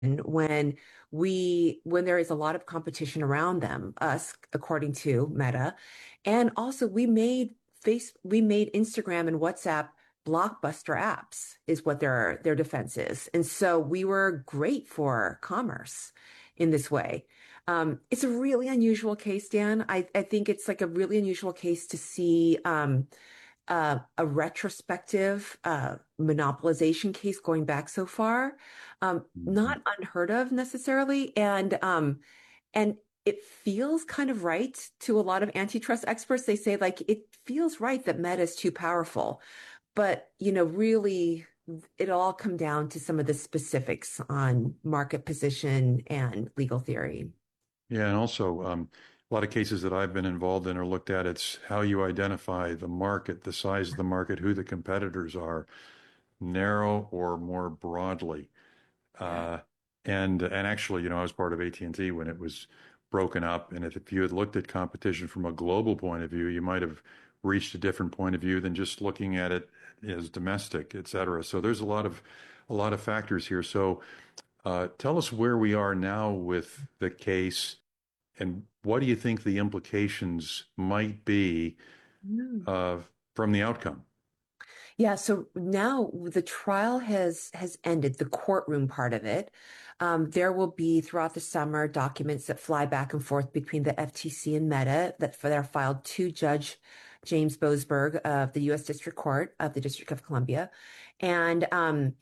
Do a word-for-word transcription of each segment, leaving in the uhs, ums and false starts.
when we when there is a lot of competition around them, us, according to Meta. And also we made face we made Instagram and WhatsApp blockbuster apps is what their their defense is. And so we were great for commerce in this way. Um, it's a really unusual case, Dan. I, I think it's like a really unusual case to see um, uh, a retrospective uh, monopolization case going back so far. Um, Mhm. not unheard of necessarily, and um, and it feels kind of right to a lot of antitrust experts. They say like it feels right that Meta is too powerful, but you know, really, it'll all come down to some of the specifics on market position and legal theory. Yeah, and also um, a lot of cases that I've been involved in or looked at, it's how you identify the market, the size of the market, who the competitors are, narrow or more broadly. Yeah. Uh, and and actually, you know, I was part of A T and T when it was broken up, and if, if you had looked at competition from a global point of view, you might have reached a different point of view than just looking at it as domestic, et cetera. So there's a lot of a lot of factors here. So uh, tell us where we are now with the case, and what do you think the implications might be uh, from the outcome? Yeah, so now the trial has has ended, the courtroom part of it. Um, there will be throughout the summer documents that fly back and forth between the F T C and Meta that that are filed to Judge James Boasberg of the U S. District Court of the District of Columbia, and um,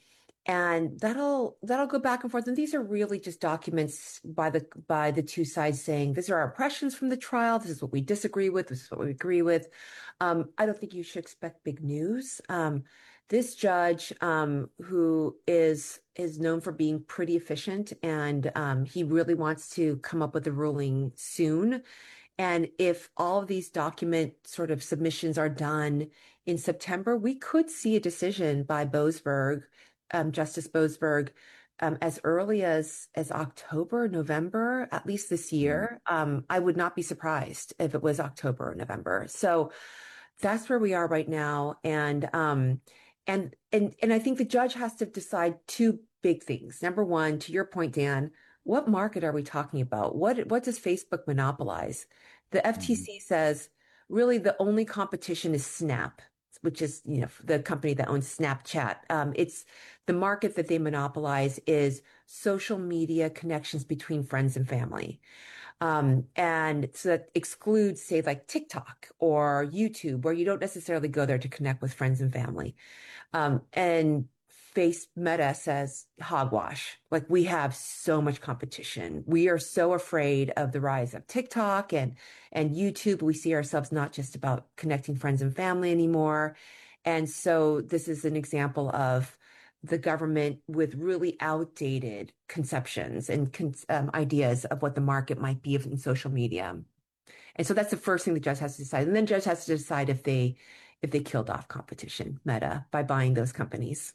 and that'll that'll go back and forth. And these are really just documents by the by the two sides saying these are our impressions from the trial. This is what we disagree with. This is what we agree with. Um, I don't think you should expect big news. Um, this judge, um, who is is known for being pretty efficient, and um, he really wants to come up with a ruling soon. And if all of these document sort of submissions are done in September, we could see a decision by Boasberg, um, Justice Boasberg, um, as early as as October, November, at least this Mhm. year. Um, I would not be surprised if it was October or November. So that's where we are right now. And um and and and I think the judge has to decide two big things. Number one, to your point, Dan, what market are we talking about? What what does Facebook monopolize? The Mhm. F T C says really the only competition is Snap, which is, you know, the company that owns Snapchat. Um, it's the market that they monopolize is social media connections between friends and family. Um, and so that excludes, say, like TikTok or YouTube, where you don't necessarily go there to connect with friends and family. Um, and Face Meta says hogwash. Like we have so much competition. We are so afraid of the rise of TikTok and and YouTube. We see ourselves not just about connecting friends and family anymore. And so this is an example of the government with really outdated conceptions and con um, ideas of what the market might be in social media. And so that's the first thing the judge has to decide. And then judge has to decide if they if they killed off competition, Meta, by buying those companies.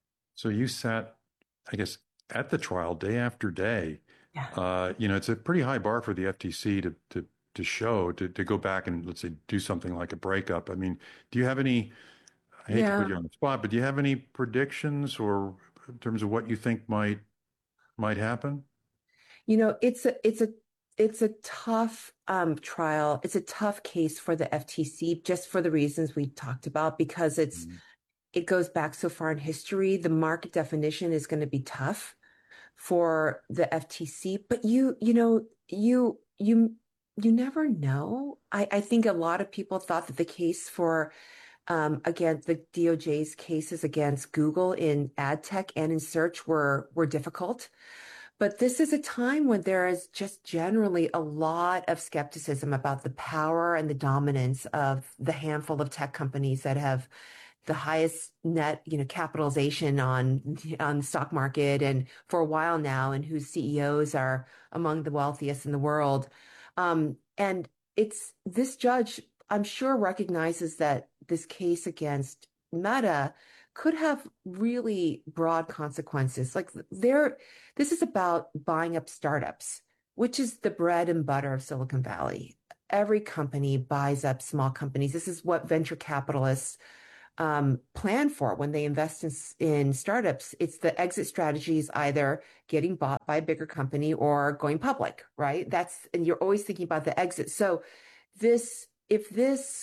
So you sat, I guess, at the trial day after day. Yeah. Uh, you know, it's a pretty high bar for the F T C to to to show to to go back and let's say do something like a breakup. I mean, do you have any? I hate to put Yeah. you on the spot, but do you have any predictions or in terms of what you think might might happen? You know, it's a it's a it's a tough um trial. It's a tough case for the F T C just for the reasons we talked about because it's Mhm. it goes back so far in history. The market definition is going to be tough for the F T C, but you you know, you you you never know. I I think a lot of people thought that the case for um, against the D O J's cases against Google in ad tech and in search were were difficult. But this is a time when there is just generally a lot of skepticism about the power and the dominance of the handful of tech companies that have the highest net, you know, capitalization on on the stock market and for a while now, and whose C E Os are among the wealthiest in the world. Um, and it's this judge, I'm sure, recognizes that this case against Meta could have really broad consequences. Like there, this is about buying up startups, which is the bread and butter of Silicon Valley. Every company buys up small companies. This is what venture capitalists um, plan for when they invest in, in startups. It's the exit strategy is either getting bought by a bigger company or going public, right? That's, and you're always thinking about the exit. So this, if this,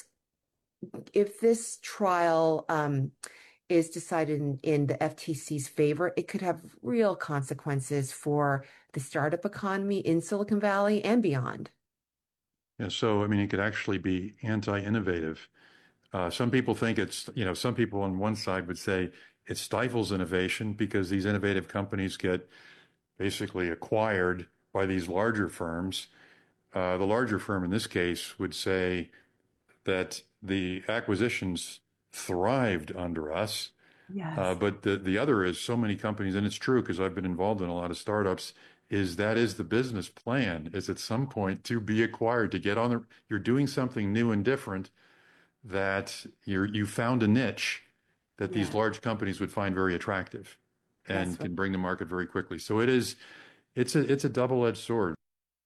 if this trial, um, is decided in, in the F T C's favor, it could have real consequences for the startup economy in Silicon Valley and beyond. Yeah, so I mean, it could actually be anti-innovative. Uh, some people think it's, you know, some people on one side would say it stifles innovation because these innovative companies get basically acquired by these larger firms. Uh, the larger firm in this case would say that the acquisitions thrived under us. Uh, Yes. but the, the other is so many companies, and it's true because I've been involved in a lot of startups, is that is the business plan is at some point to be acquired, to get on the, you're doing something new and different that you're, you found a niche that these Yeah, large companies would find very attractive that's and what. can bring to market very quickly. So it is, it's a, it's a double-edged sword.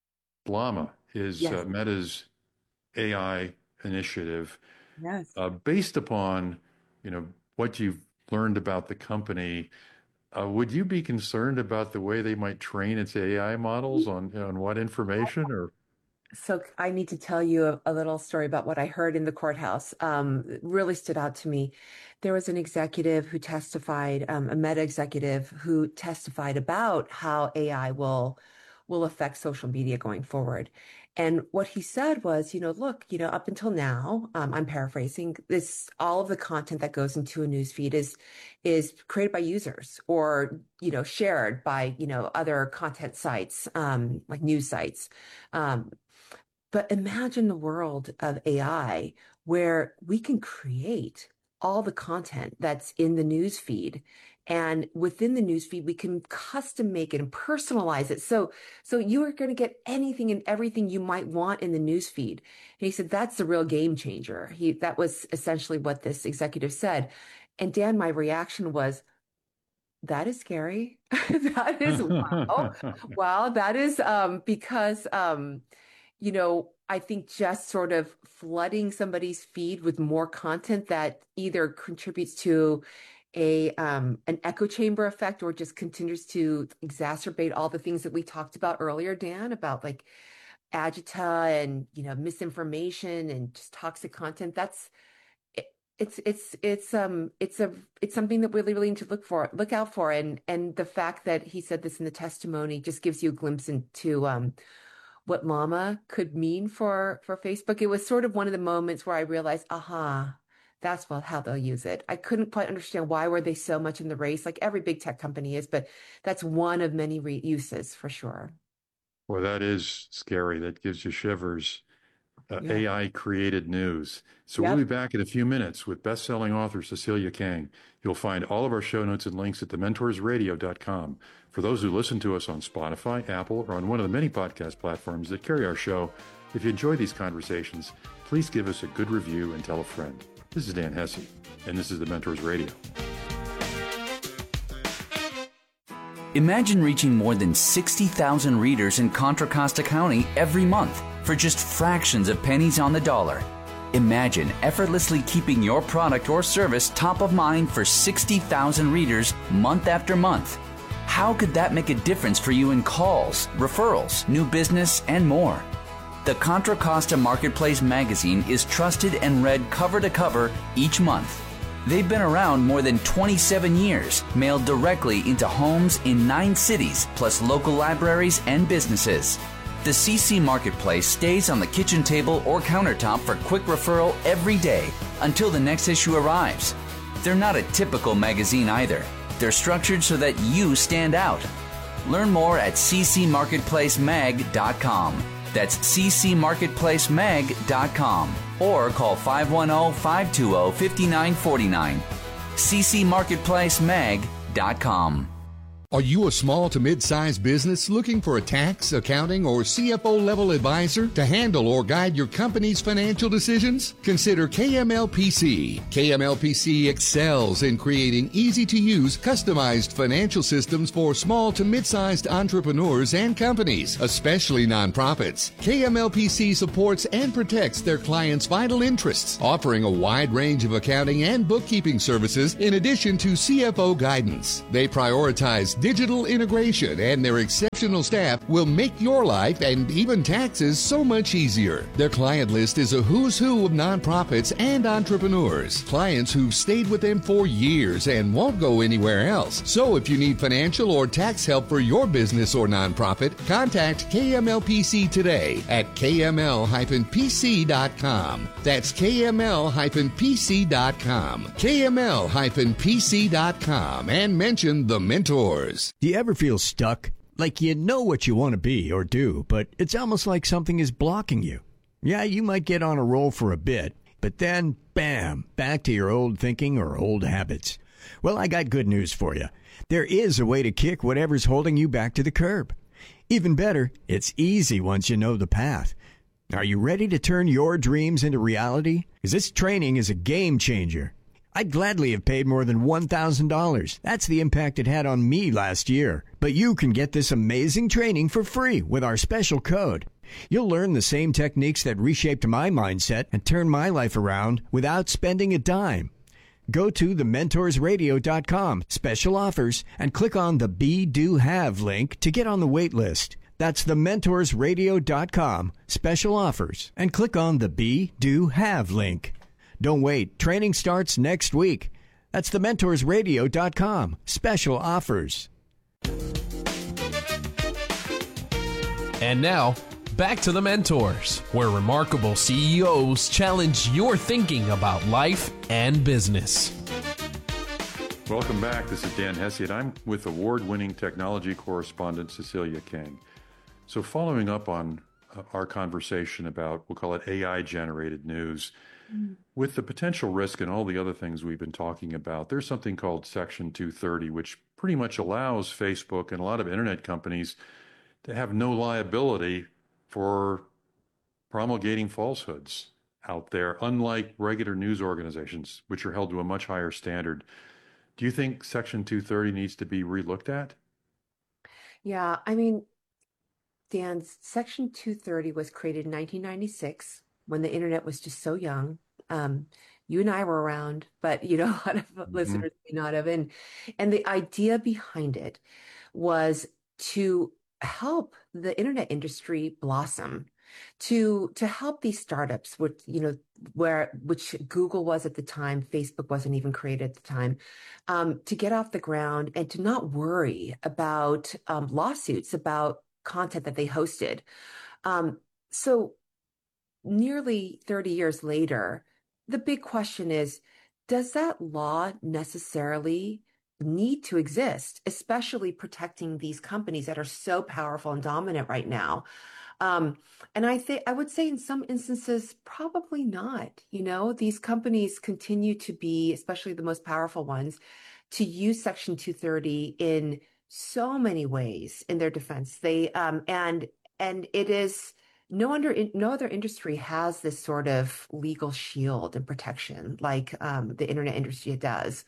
Llama is uh, Yes. Meta's A I initiative Yes. uh, based upon, you know, what you've learned about the company. Uh, would you be concerned about the way they might train its A I models on on what information or? So I need to tell you a, a little story about what I heard in the courthouse. Um, it really stood out to me. There was an executive who testified, um, a Meta executive who testified about how A I will will affect social media going forward. And what he said was, you know, look, you know, up until now, um, I'm paraphrasing, this all of the content that goes into a news feed is is created by users or, you know, shared by, you know, other content sites, um, like news sites. Um, but imagine the world of A I where we can create all the content that's in the news feed. And within the news feed, we can custom make it and personalize it. So, so you are going to get anything and everything you might want in the news feed. And he said, that's the real game changer. He, that was essentially what this executive said. And Dan, my reaction was, that is scary. That is wow. Wow. That is, um, because, um, you know, I think just sort of flooding somebody's feed with more content that either contributes to a um, an echo chamber effect or just continues to exacerbate all the things that we talked about earlier, Dan, about like agita and you know misinformation and just toxic content. That's it, it's it's it's um it's a it's something that we really, really need to look for, look out for, and and the fact that he said this in the testimony just gives you a glimpse into um what Llama could mean for for Facebook. It was sort of one of the moments where I realized, aha, that's well how they'll use it. I couldn't quite understand why were they so much in the race, like every big tech company is, but that's one of many re uses for sure. Well, that is scary. That gives you shivers. Uh, Yeah. A I created news. So we'll be Yep. back in a few minutes with best-selling author Cecilia Kang. You'll find all of our show notes and links at the mentors radio dot com. For those who listen to us on Spotify, Apple, or on one of the many podcast platforms that carry our show, if you enjoy these conversations, please give us a good review and tell a friend. This is Dan Hesse, and this is the Mentors Radio. Imagine reaching more than sixty thousand readers in Contra Costa County every month for just fractions of pennies on the dollar. Imagine effortlessly keeping your product or service top of mind for sixty thousand readers month after month. How could that make a difference for you in calls, referrals, new business, and more? The Contra Costa Marketplace magazine is trusted and read cover to cover each month. They've been around more than twenty-seven years, mailed directly into homes in nine cities, plus local libraries and businesses. The C C Marketplace stays on the kitchen table or countertop for quick referral every day until the next issue arrives. They're not a typical magazine either. They're structured so that you stand out. Learn more at c c marketplace mag dot com. That's c c marketplace mag dot com. Or call five one zero, five two zero, five nine four nine. c c marketplace mag dot com. Are you a small to mid-sized business looking for a tax, accounting, or C F O level advisor to handle or guide your company's financial decisions? Consider K M L P C. K M L P C excels in creating easy-to-use, customized financial systems for small to mid-sized entrepreneurs and companies, especially nonprofits. K M L P C supports and protects their clients' vital interests, offering a wide range of accounting and bookkeeping services in addition to C F O guidance. They prioritize digital integration, and their exceptional staff will make your life and even taxes so much easier. Their client list is a who's who of nonprofits and entrepreneurs, clients who've stayed with them for years and won't go anywhere else. So if you need financial or tax help for your business or nonprofit, contact K M L P C today at K M L P C dot com. That's K M L P C dot com. K M L P C dot com, and mention the mentors. Do you ever feel stuck? Like you know what you want to be or do, but it's almost like something is blocking you. Yeah, you might get on a roll for a bit, but then, bam, back to your old thinking or old habits. Well, I got good news for you. There is a way to kick whatever's holding you back to the curb. Even better, it's easy once you know the path. Are you ready to turn your dreams into reality? Because this training is a game changer. I'd gladly have paid more than one thousand dollars. That's the impact it had on me last year. But you can get this amazing training for free with our special code. You'll learn the same techniques that reshaped my mindset and turned my life around without spending a dime. Go to the mentors radio dot com, special offers, and click on the Be, Do, Have link to get on the wait list. That's the mentors radio dot com, special offers, and click on the Be, Do, Have link. Don't wait. Training starts next week. That's the mentors radio dot com. Special offers. And now, back to The Mentors, where remarkable C E Os challenge your thinking about life and business. Welcome back. This is Dan Hesiod. I'm with award-winning technology correspondent Cecilia King. So following up on uh, our conversation about, we'll call it A I-generated news, with the potential risk and all the other things we've been talking about, there's something called Section two thirty, which pretty much allows Facebook and a lot of internet companies to have no liability for promulgating falsehoods out there, unlike regular news organizations, which are held to a much higher standard. Do you think Section two thirty needs to be relooked at? Yeah, I mean, Dan, Section two thirty was created in nineteen ninety-six when the internet was just so young. Um, you and I were around, but you know, a lot of mm-hmm. listeners may not have. And, and the idea behind it was to help the internet industry blossom, to to help these startups, which you know, where which Google was at the time, Facebook wasn't even created at the time, um, to get off the ground and to not worry about um, lawsuits about content that they hosted. Um, so. Nearly thirty years later, the big question is, does that law necessarily need to exist, especially protecting these companies that are so powerful and dominant right now? Um, and I think I would say in some instances, probably not. You know, these companies continue to be, especially the most powerful ones, to use Section two thirty in so many ways in their defense. They um, and and it is. No under no other industry has this sort of legal shield and protection like um, the internet industry does.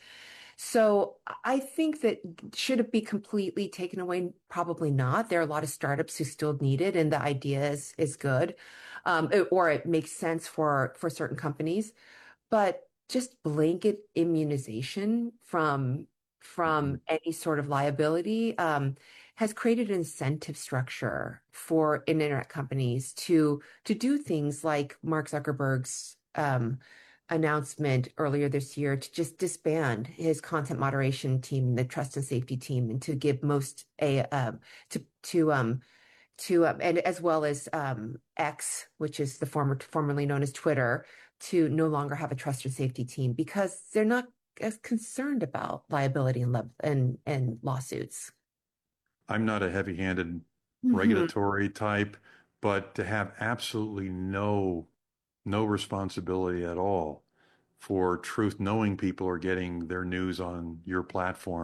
So I think that should it be completely taken away? Probably not. There are a lot of startups who still need it, and the idea is is good, um, or it makes sense for for certain companies. But just blanket immunization from from any sort of liability um, has created an incentive structure for internet companies to to do things like Mark Zuckerberg's um, announcement earlier this year to just disband his content moderation team, the trust and safety team, and to give most a um, to to um to um, and as well as um, X, which is the former formerly known as Twitter, to no longer have a trust and safety team because they're not as concerned about liability and and, and lawsuits. I'm not a heavy-handed Mm-hmm. regulatory type, but to have absolutely no no responsibility at all for truth, knowing people are getting their news on your platform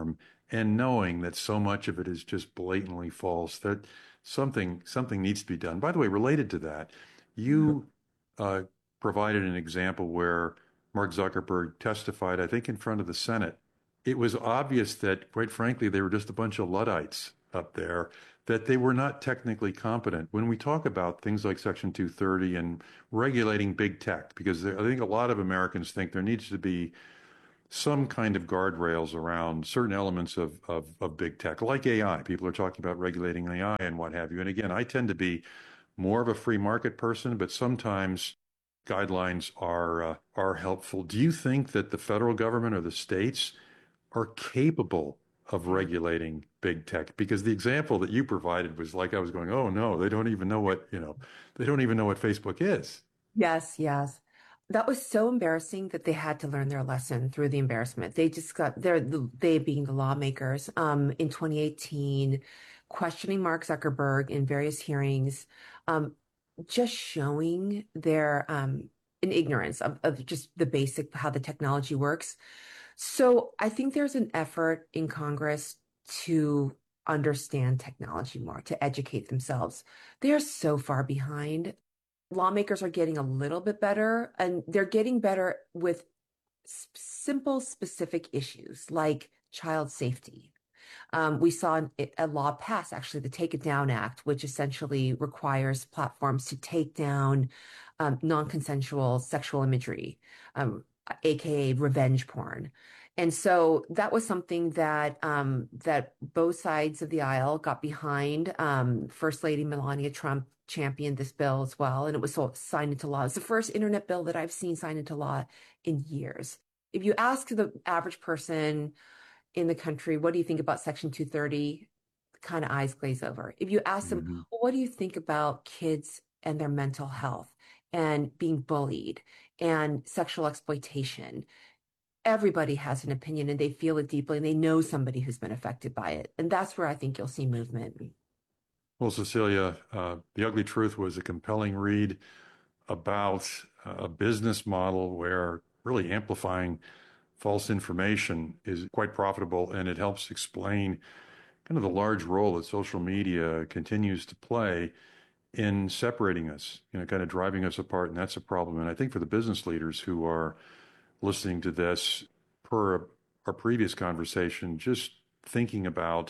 and knowing that so much of it is just blatantly false, that something something needs to be done. By the way, related to that, you uh, provided an example where Mark Zuckerberg testified, I think, in front of the Senate. It was obvious that, quite frankly, they were just a bunch of Luddites up there, that they were not technically competent. When we talk about things like Section two thirty and regulating big tech, because there, I think a lot of Americans think there needs to be some kind of guardrails around certain elements of, of, of big tech, like A I. People are talking about regulating A I and what have you. And again, I tend to be more of a free market person, but sometimes guidelines are uh, are helpful. Do you think that the federal government or the states are capable of regulating big tech? Because the example that you provided was like I was going, oh no, they don't even know what, you know, they don't even know what Facebook is. Yes, yes. That was so embarrassing that they had to learn their lesson through the embarrassment. They just got, they're, they being the lawmakers, um, in twenty eighteen, questioning Mark Zuckerberg in various hearings, um, just showing their um, an ignorance of, of just the basic, how the technology works. So I think there's an effort in Congress to understand technology more, to educate themselves. They are so far behind. Lawmakers are getting a little bit better, and they're getting better with s- simple, specific issues like child safety. Um, we saw a, a law pass, actually, the Take It Down Act, which essentially requires platforms to take down um, non-consensual sexual imagery, um, A K A revenge porn. And so that was something that um, that both sides of the aisle got behind. Um, First Lady Melania Trump championed this bill as well, and it was so signed into law. It's the first internet bill that I've seen signed into law in years. If you ask the average person in the country, what do you think about Section two thirty? Kind of eyes glaze over. If you ask them, Mm-hmm. well, what do you think about kids and their mental health and being bullied and sexual exploitation? Everybody has an opinion and they feel it deeply and they know somebody who's been affected by it. And that's where I think you'll see movement. Well, Cecilia, uh, The Ugly Truth was a compelling read about a business model where really amplifying false information is quite profitable, and it helps explain kind of the large role that social media continues to play in separating us, you know, kind of driving us apart, and that's a problem. And I think for the business leaders who are listening to this, per our previous conversation, just thinking about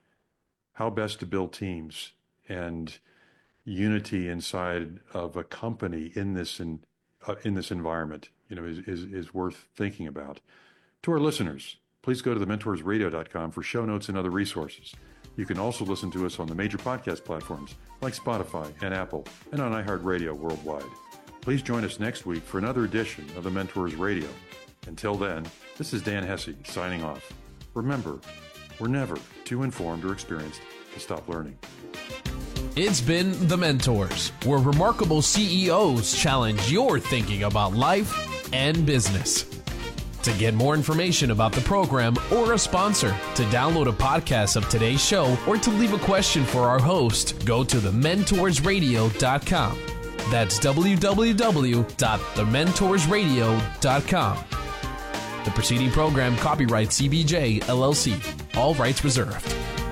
how best to build teams and unity inside of a company in this in, uh, in this environment, you know, is, is is worth thinking about. To our listeners, please go to the mentors radio dot com for show notes and other resources. You can also listen to us on the major podcast platforms like Spotify and Apple, and on iHeartRadio worldwide. Please join us next week for another edition of the Mentors Radio. Until then, this is Dan Hesse signing off. Remember, we're never too informed or experienced to stop learning. It's been The Mentors, where remarkable C E Os challenge your thinking about life and business. To get more information about the program or a sponsor, to download a podcast of today's show, or to leave a question for our host, go to the mentors radio dot com. That's w w w dot the mentors radio dot com. The preceding program copyright C B J, L L C. All rights reserved.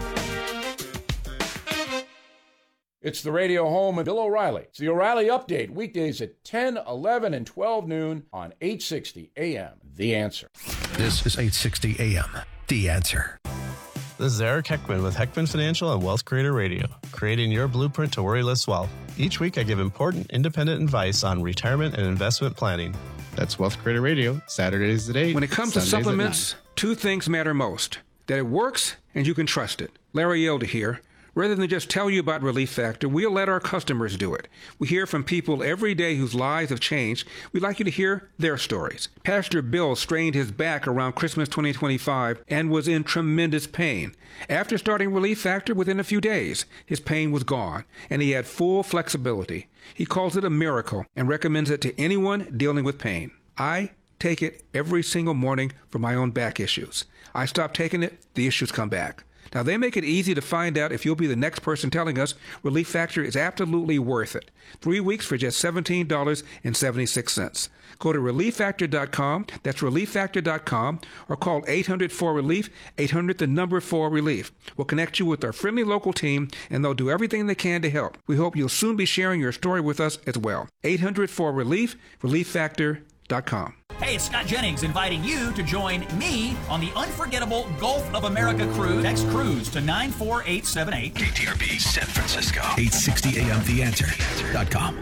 It's the radio home of Bill O'Reilly. It's the O'Reilly Update, weekdays at ten, eleven, and twelve noon on eight sixty A M. The Answer. This is eight sixty A M. The Answer. This is Eric Heckman with Heckman Financial and Wealth Creator Radio, creating your blueprint to worryless wealth. Each week I give important independent advice on retirement and investment planning. That's Wealth Creator Radio, Saturdays at eight. When it comes Sundays to supplements, two things matter most. That it works and you can trust it. Larry Yelda here. Rather than just tell you about Relief Factor, we'll let our customers do it. We hear from people every day whose lives have changed. We'd like you to hear their stories. Pastor Bill strained his back around Christmas twenty twenty-five and was in tremendous pain. After starting Relief Factor, within a few days, his pain was gone, and he had full flexibility. He calls it a miracle and recommends it to anyone dealing with pain. I take it every single morning for my own back issues. I stop taking it, the issues come back. Now, they make it easy to find out if you'll be the next person telling us Relief Factor is absolutely worth it. Three weeks for just seventeen dollars and seventy-six cents. Go to relief factor dot com, that's relief factor dot com, or call eight hundred four relief, eight hundred the number four relief. We'll connect you with our friendly local team, and they'll do everything they can to help. We hope you'll soon be sharing your story with us as well. eight hundred four relief, relief factor dot com. Hey, it's Scott Jennings inviting you to join me on the unforgettable Gulf of America cruise. Text cruise to nine four eight seven eight. K T R B San Francisco, eight sixty A M the answer dot com.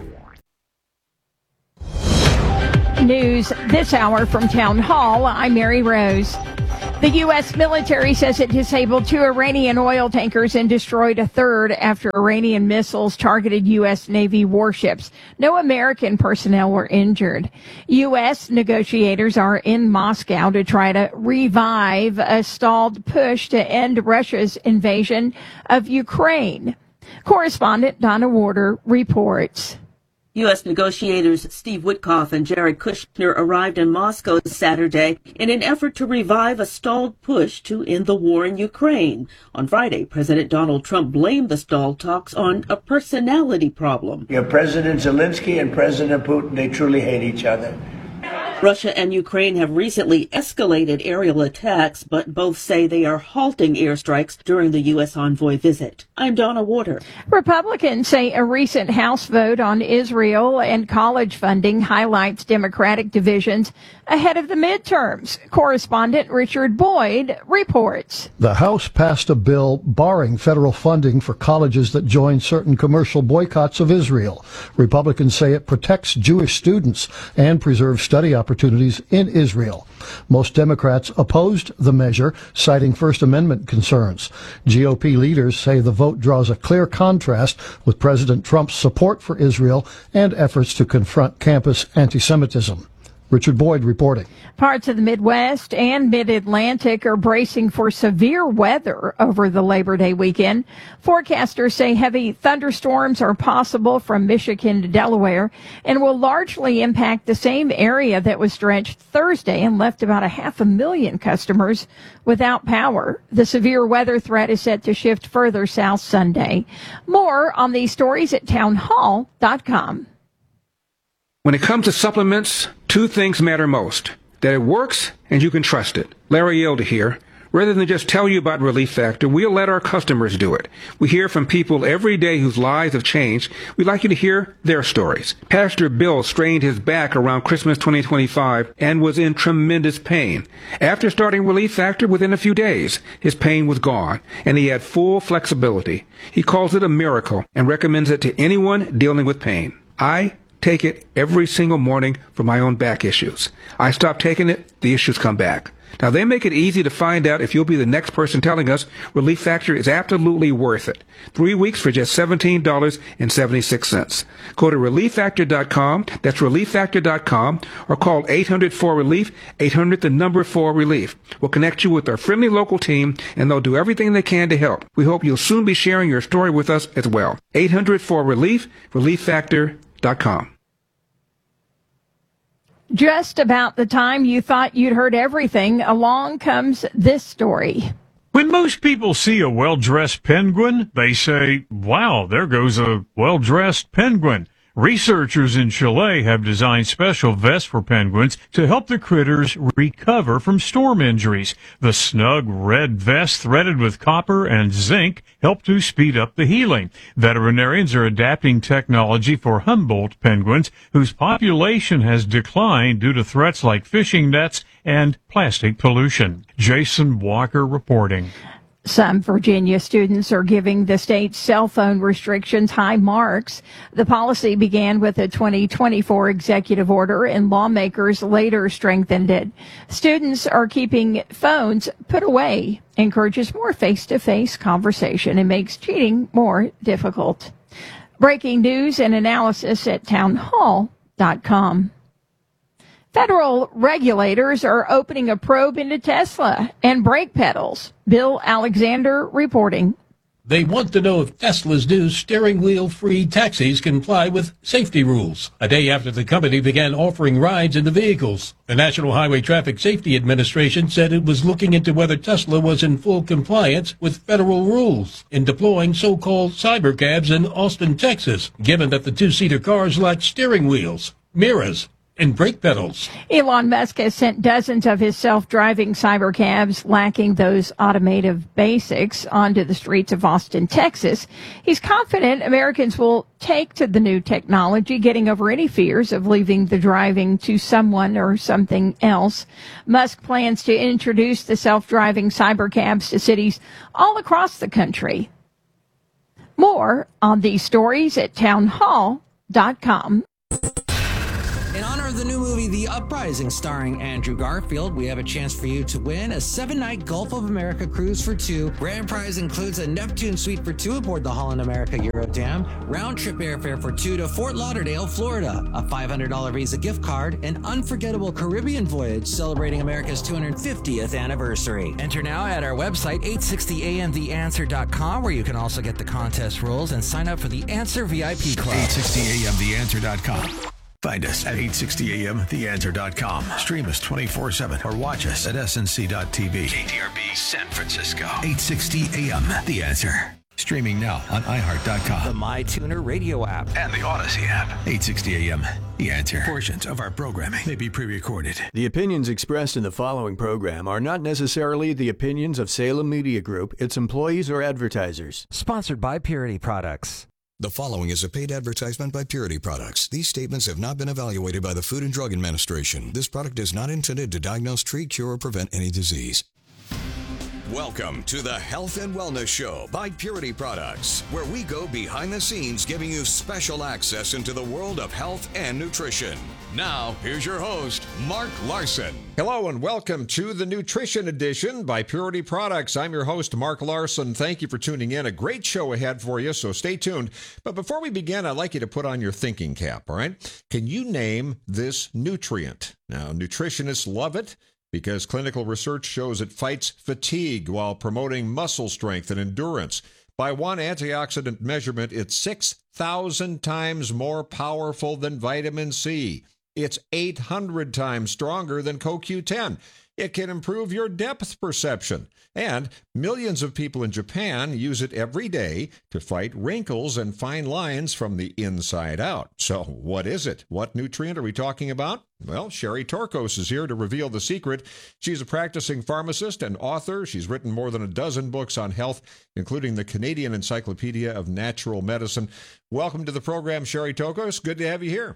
News this hour from Town Hall. I'm Mary Rose. The U S military says it disabled two Iranian oil tankers and destroyed a third after Iranian missiles targeted U S Navy warships. No American personnel were injured. U S negotiators are in Moscow to try to revive a stalled push to end Russia's invasion of Ukraine. Correspondent Donna Warder reports. U S negotiators Steve Witkoff and Jared Kushner arrived in Moscow Saturday in an effort to revive a stalled push to end the war in Ukraine. On Friday, President Donald Trump blamed the stalled talks on a personality problem. You have President Zelensky and President Putin, they truly hate each other. Russia and Ukraine have recently escalated aerial attacks, but both say they are halting airstrikes during the U S envoy visit. I'm Donna Warder. Republicans say a recent House vote on Israel and college funding highlights Democratic divisions ahead of the midterms. Correspondent Richard Boyd reports. The House passed a bill barring federal funding for colleges that join certain commercial boycotts of Israel. Republicans say it protects Jewish students and preserves study opportunities in Israel. Most Democrats opposed the measure, citing First Amendment concerns. G O P leaders say the vote draws a clear contrast with President Trump's support for Israel and efforts to confront campus anti-Semitism. Richard Boyd reporting. Parts of the Midwest and Mid-Atlantic are bracing for severe weather over the Labor Day weekend. Forecasters say heavy thunderstorms are possible from Michigan to Delaware and will largely impact the same area that was drenched Thursday and left about a half a million customers without power. The severe weather threat is set to shift further south Sunday. More on these stories at town hall dot com. When it comes to supplements, two things matter most. That it works and you can trust it. Larry Yelda here. Rather than just tell you about Relief Factor, we'll let our customers do it. We hear from people every day whose lives have changed. We'd like you to hear their stories. Pastor Bill strained his back around Christmas twenty twenty-five and was in tremendous pain. After starting Relief Factor, within a few days, his pain was gone and he had full flexibility. He calls it a miracle and recommends it to anyone dealing with pain. I take it every single morning for my own back issues. I stop taking it, the issues come back. Now, they make it easy to find out if you'll be the next person telling us Relief Factor is absolutely worth it. Three weeks for just seventeen dollars and seventy-six cents. Go to relief factor dot com, that's relief factor dot com, or call eight hundred four relief, eight hundred the number four relief. We'll connect you with our friendly local team, and they'll do everything they can to help. We hope you'll soon be sharing your story with us as well. eight hundred four relief, relief factor dot com. Just about the time you thought you'd heard everything, along comes this story. When most people see a well-dressed penguin, they say, wow, there goes a well-dressed penguin. Researchers in Chile have designed special vests for penguins to help the critters recover from storm injuries. The snug red vest threaded with copper and zinc help to speed up the healing. Veterinarians are adapting technology for Humboldt penguins, whose population has declined due to threats like fishing nets and plastic pollution. Jason Walker reporting. Some Virginia students are giving the state's cell phone restrictions high marks. The policy began with a twenty twenty-four executive order, and lawmakers later strengthened it. Students are keeping phones put away, encourages more face-to-face conversation, and makes cheating more difficult. Breaking news and analysis at town hall dot com. Federal regulators are opening a probe into Tesla and brake pedals. Bill Alexander reporting. They want to know if Tesla's new steering wheel-free taxis comply with safety rules, a day after the company began offering rides in the vehicles. The National Highway Traffic Safety Administration said it was looking into whether Tesla was in full compliance with federal rules in deploying so-called cybercabs in Austin, Texas, given that the two-seater cars lack steering wheels, mirrors, and brake pedals. Elon Musk has sent dozens of his self-driving cybercabs lacking those automotive basics onto the streets of Austin, Texas. He's confident Americans will take to the new technology, getting over any fears of leaving the driving to someone or something else. Musk plans to introduce the self-driving cybercabs to cities all across the country. More on these stories at town hall dot com. In honor of the new movie, The Uprising, starring Andrew Garfield, we have a chance for you to win a seven-night Gulf of America cruise for two. Grand prize includes a Neptune suite for two aboard the Holland America Eurodam, round-trip airfare for two to Fort Lauderdale, Florida, a five hundred dollars Visa gift card, an unforgettable Caribbean voyage celebrating America's two hundred fiftieth anniversary. Enter now at our website, eight sixty a m the answer dot com, where you can also get the contest rules and sign up for the Answer V I P Club. eight sixty a m the answer dot com. Find us at eight sixty a m the answer dot com. Stream us twenty-four seven or watch us at S N C dot T V. K T R B San Francisco. eight sixty a m The Answer. Streaming now on i heart dot com. The MyTuner radio app. And the Odyssey app. eight sixty a m The Answer. Portions of our programming may be pre-recorded. The opinions expressed in the following program are not necessarily the opinions of Salem Media Group, its employees, or advertisers. Sponsored by Purity Products. The following is a paid advertisement by Purity Products. These statements have not been evaluated by the Food and Drug Administration. This product is not intended to diagnose, treat, cure, or prevent any disease. Welcome to the Health and Wellness Show by Purity Products, where we go behind the scenes giving you special access into the world of health and nutrition. Now, here's your host, Mark Larson. Hello and welcome to the Nutrition Edition by Purity Products. I'm your host, Mark Larson. Thank you for tuning in. A great show ahead for you, so stay tuned. But before we begin, I'd like you to put on your thinking cap, all right? Can you name this nutrient? Now, nutritionists love it because clinical research shows it fights fatigue while promoting muscle strength and endurance. By one antioxidant measurement, it's six thousand times more powerful than vitamin C. It's eight hundred times stronger than C O Q ten. It can improve your depth perception. And millions of people in Japan use it every day to fight wrinkles and fine lines from the inside out. So what is it? What nutrient are we talking about? Well, Sherry Torkos is here to reveal the secret. She's a practicing pharmacist and author. She's written more than a dozen books on health, including the Canadian Encyclopedia of Natural Medicine. Welcome to the program, Sherry Torkos. Good to have you here.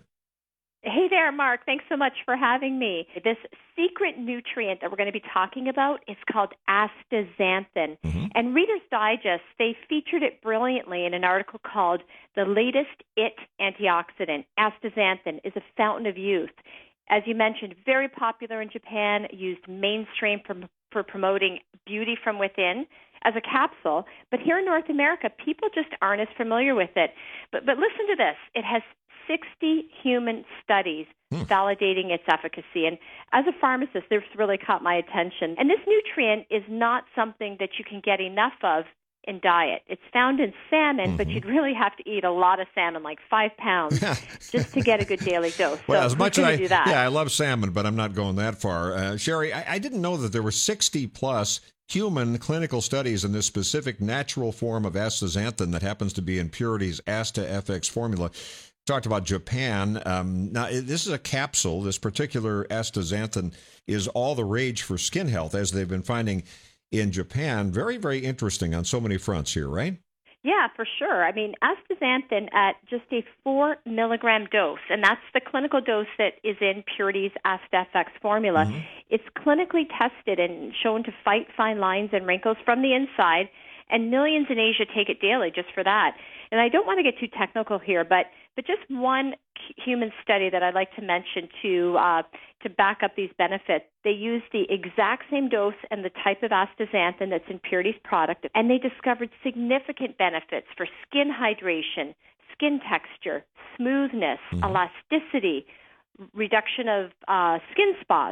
Hey there, Mark. Thanks so much for having me. This secret nutrient that we're going to be talking about is called astaxanthin. Mm-hmm. And Reader's Digest, they featured it brilliantly in an article called The Latest It Antioxidant. Astaxanthin is a fountain of youth. As you mentioned, very popular in Japan, used mainstream for, for promoting beauty from within as a capsule. But here in North America, people just aren't as familiar with it. But, but listen to this. It has sixty human studies hmm. validating its efficacy. And as a pharmacist, this really caught my attention. And this nutrient is not something that you can get enough of in diet. It's found in salmon, mm-hmm. but you'd really have to eat a lot of salmon, like five pounds, just to get a good daily dose. Well, so as much as I, do that? yeah, I love salmon, but I'm not going that far. Uh, Sherry, I, I didn't know that there were sixty plus human clinical studies in this specific natural form of astaxanthin that happens to be in Purity's Asta F X formula. Talked about Japan. Um, now, this is a capsule. This particular astaxanthin is all the rage for skin health, as they've been finding in Japan. Very, very interesting on so many fronts here, right? Yeah, for sure. I mean, astaxanthin at just a four milligram dose, and that's the clinical dose that is in Purity's Asta F X formula. Mm-hmm. It's clinically tested and shown to fight fine lines and wrinkles from the inside, and millions in Asia take it daily just for that. And I don't want to get too technical here, but but just one human study that I'd like to mention to uh, to back up these benefits. They used the exact same dose and the type of astaxanthin that's in Purity's product, and they discovered significant benefits for skin hydration, skin texture, smoothness, mm-hmm. elasticity, reduction of uh, skin spots.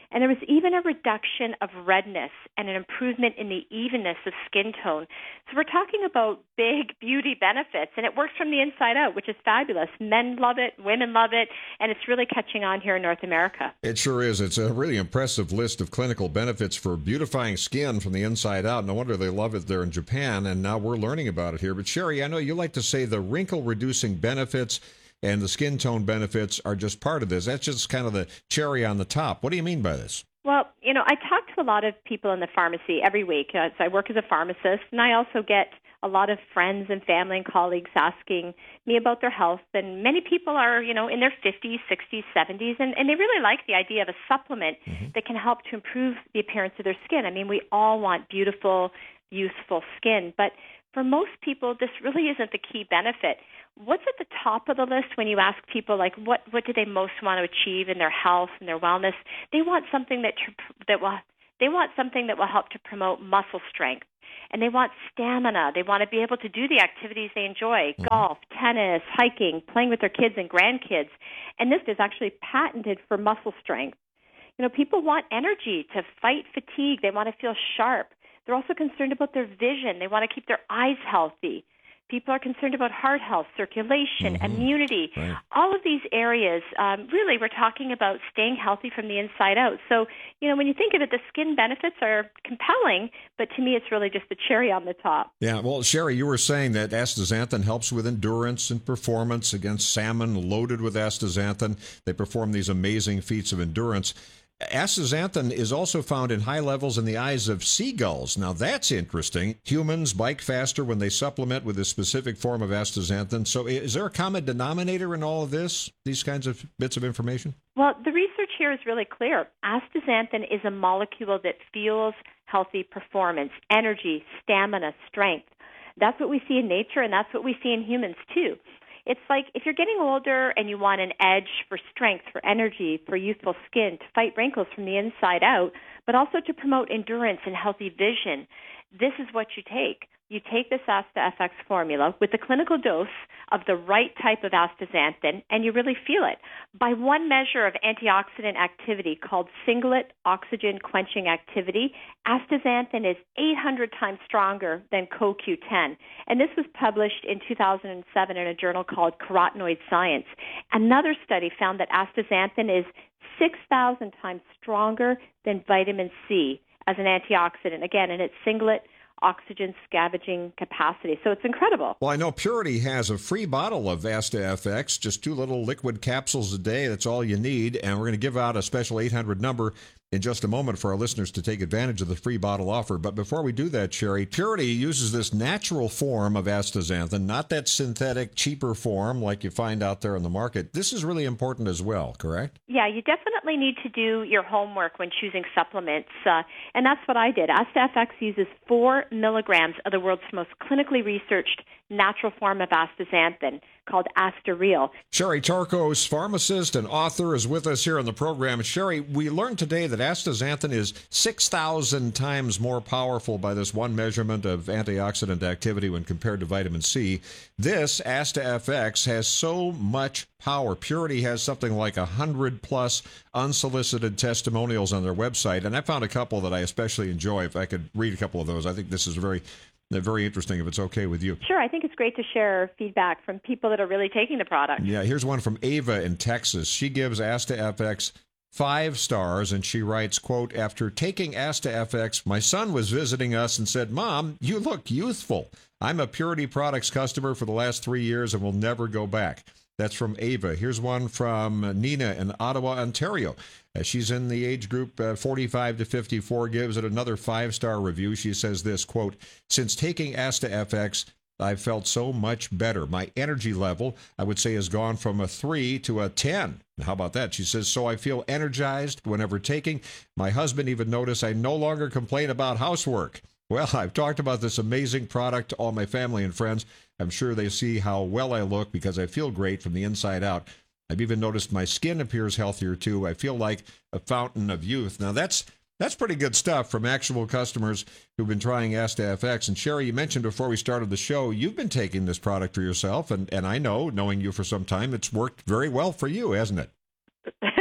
And there was even a reduction of redness and an improvement in the evenness of skin tone. So we're talking about big beauty benefits, and it works from the inside out, which is fabulous. Men love it, women love it, and it's really catching on here in North America. It sure is. It's a really impressive list of clinical benefits for beautifying skin from the inside out. No wonder they love it there in Japan, and now we're learning about it here. But Sherry, I know you like to say the wrinkle-reducing benefits and the skin tone benefits are just part of this. That's just kind of the cherry on the top. What do you mean by this? Well, you know, I talk to a lot of people in the pharmacy every week. Uh, so I work as a pharmacist, and I also get a lot of friends and family and colleagues asking me about their health. And many people are, you know, in their fifties, sixties, seventies, and, and they really like the idea of a supplement mm-hmm. that can help to improve the appearance of their skin. I mean, we all want beautiful, youthful skin, but for most people, this really isn't the key benefit. What's at the top of the list when you ask people, like, what, what do they most want to achieve in their health and their wellness? They want something that that will they want something that will help to promote muscle strength, and they want stamina. They want to be able to do the activities they enjoy: mm-hmm. golf, tennis, hiking, playing with their kids and grandkids. And this is actually patented for muscle strength. You know, people want energy to fight fatigue. They want to feel sharp. They're also concerned about their vision. They want to keep their eyes healthy. People are concerned about heart health, circulation, mm-hmm. immunity. Right. All of these areas, um, really, we're talking about staying healthy from the inside out. So, you know, when you think of it, the skin benefits are compelling, but to me, it's really just the cherry on the top. Yeah, well, Sherry, you were saying that astaxanthin helps with endurance and performance against salmon loaded with astaxanthin. They perform these amazing feats of endurance. Astaxanthin is also found in high levels in the eyes of seagulls. Now, that's interesting. Humans bike faster when they supplement with a specific form of astaxanthin. So is there a common denominator in all of this, these kinds of bits of information? Well, the research here is really clear. Astaxanthin is a molecule that fuels healthy performance, energy, stamina, strength. That's what we see in nature, and that's what we see in humans, too. It's like if you're getting older and you want an edge for strength, for energy, for youthful skin, to fight wrinkles from the inside out, but also to promote endurance and healthy vision, this is what you take. You take this AstaFX formula with the clinical dose of the right type of astaxanthin, and you really feel it. By one measure of antioxidant activity called singlet oxygen quenching activity, astaxanthin is eight hundred times stronger than C O Q ten. And this was published in two thousand seven in a journal called Carotenoid Science. Another study found that astaxanthin is six thousand times stronger than vitamin C as an antioxidant, again, in its singlet oxygen scavenging capacity. So it's incredible. Well, I know Purity has a free bottle of AstaFX, just two little liquid capsules a day. That's all you need. And we're going to give out a special eight hundred number in just a moment for our listeners to take advantage of the free bottle offer. But before we do that, Sherry, Purity uses this natural form of astaxanthin, not that synthetic, cheaper form like you find out there in the market. This is really important as well, correct? Yeah, you definitely need to do your homework when choosing supplements, uh, and that's what I did. AstaFX uses four milligrams of the world's most clinically researched natural form of astaxanthin called Astareal. Sherry Torkos, pharmacist and author, is with us here on the program. Sherry, we learned today that astaxanthin is six thousand times more powerful by this one measurement of antioxidant activity when compared to vitamin C. This, AstaFX, has so much power. Purity has something like one hundred plus unsolicited testimonials on their website, and I found a couple that I especially enjoy. If I could read a couple of those, I think this is very very interesting, if it's okay with you. Sure, I think it's great to share feedback from people that are really taking the product. Yeah, here's one from Ava in Texas. She gives AstaFX five stars, and she writes, quote, after taking AstaFX, my son was visiting us and said, Mom, you look youthful. I'm a Purity Products customer for the last three years and will never go back. That's from Ava. Here's one from Nina in Ottawa, Ontario. Uh, she's in the age group uh, forty-five to fifty-four, gives it another five-star review. She says this, quote, since taking AstaFX, I've felt so much better. My energy level, I would say, has gone from a three to a ten. How about that? She says, so I feel energized whenever taking. My husband even noticed I no longer complain about housework. Well, I've talked about this amazing product to all my family and friends. I'm sure they see how well I look because I feel great from the inside out. I've even noticed my skin appears healthier, too. I feel like a fountain of youth. Now, that's that's pretty good stuff from actual customers who've been trying AstaFX. And, Sherry, you mentioned before we started the show, you've been taking this product for yourself. And, and I know, knowing you for some time, it's worked very well for you, hasn't it?